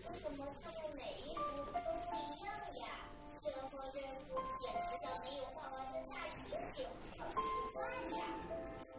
为什么他们每一幅都不一样呀？这和这幅简直像没有画完的大猩猩，好奇怪呀！